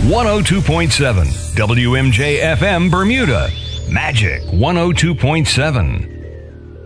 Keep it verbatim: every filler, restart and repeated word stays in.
one oh two point seven W M J F M Bermuda. Magic one oh two point seven.